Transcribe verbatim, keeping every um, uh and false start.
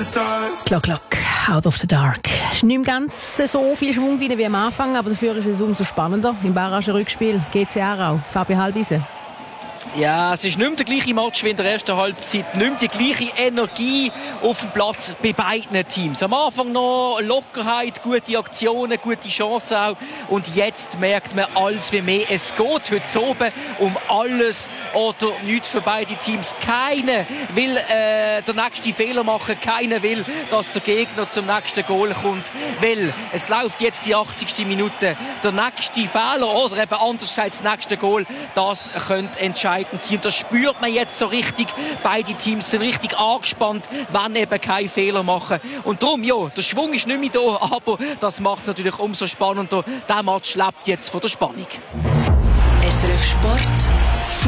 dark. Clock, Clock, Out of the Dark. Es ist nicht mehr ganz so viel Schwung drin wie am Anfang, aber dafür ist es umso spannender. Im Barrage-Rückspiel G C Aarau, Fabio Halbise. Ja, es ist nicht mehr der gleiche Match wie in der ersten Halbzeit. Nicht mehr die gleiche Energie auf dem Platz bei beiden Teams. Am Anfang noch Lockerheit, gute Aktionen, gute Chancen auch. Und jetzt merkt man alles wie mehr. Es geht heute oben um alles oder nichts für beide Teams. Keiner will äh, den nächsten Fehler machen. Keiner will, dass der Gegner zum nächsten Goal kommt. Weil es läuft jetzt die achtzigste Minute. Der nächste Fehler oder eben andererseits das nächste Goal, das könnte entscheiden. Und das spürt man jetzt so richtig. Beide Teams sind richtig angespannt, wenn eben keine Fehler machen. Und darum, ja, der Schwung ist nicht mehr da, aber das macht es natürlich umso spannender. Der Match lebt jetzt von der Spannung. S R F Sport.